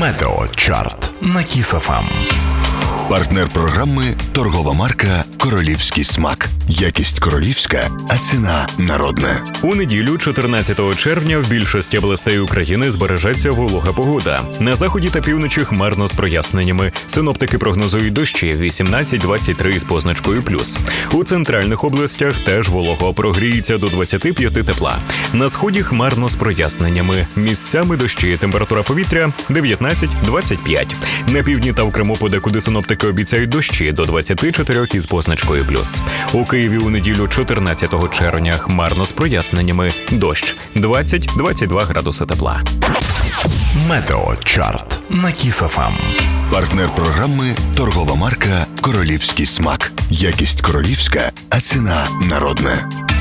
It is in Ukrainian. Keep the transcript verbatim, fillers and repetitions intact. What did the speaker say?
Метеочарт на Кіс еф ем. Партнер програми – торгова марка «Королівський смак». Якість королівська, а ціна народна. У неділю, чотирнадцятого червня, в більшості областей України збережеться волога погода. На заході та півночі хмарно з проясненнями. Синоптики прогнозують дощі вісімнадцять-двадцять три з позначкою плюс. У центральних областях теж волого, прогріється до двадцяти п'яти тепла. На сході хмарно з проясненнями. Місцями дощі, температура повітря дев'ятнадцять-двадцять п'ять. На півдні та в Криму подекуди синоптики обіцяють дощі до двадцяти чотирьох із позначкою плюс. У Києві у неділю чотирнадцятого червня хмарно з проясненнями. Дощ двадцять-двадцять два градуси тепла. Метеочарт на Кіс еф ем. Партнер програми – торгова марка «Королівський смак». Якість королівська, а ціна народна.